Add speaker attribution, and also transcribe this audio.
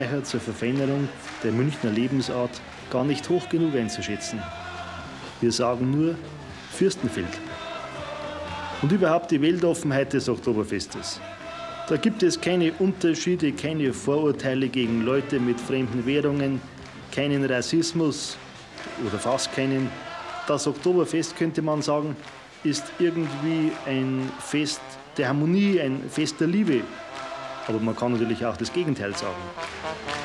Speaker 1: zur Verfeinerung der Münchner Lebensart gar nicht hoch genug einzuschätzen. Wir sagen nur Fürstenfeld. Und überhaupt die Weltoffenheit des Oktoberfestes. Da gibt es keine Unterschiede, keine Vorurteile gegen Leute mit fremden Währungen, keinen Rassismus oder fast keinen. Das Oktoberfest, könnte man sagen, ist irgendwie ein Fest der Harmonie, ein Fest der Liebe. Aber man kann natürlich auch das Gegenteil sagen.